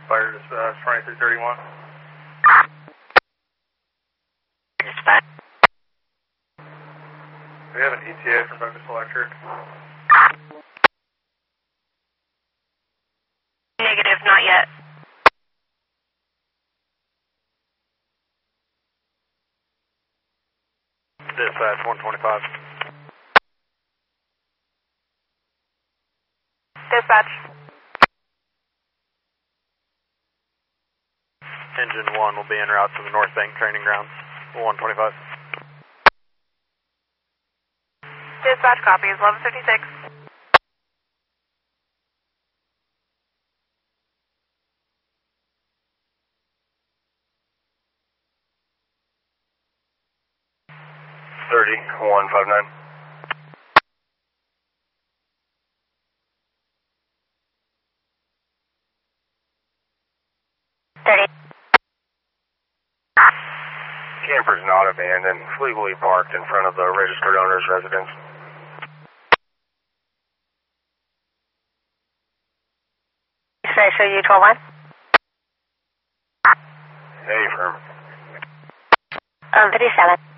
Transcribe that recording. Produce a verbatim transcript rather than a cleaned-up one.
Fire uh, twenty-three thirty-one. Dispatch. We have an E T A from Douglas Electric. Negative, not yet. Dispatch one twenty-five. Dispatch. Engine one will be en route to the North Bank training grounds. one twenty-five. Dispatch copies, eleven fifty-six. thirty, one five nine. thirty. Camper's not abandoned, legally parked in front of the registered owner's residence. Should I show you twelve one? Hey, firm. Um, fifty-seven.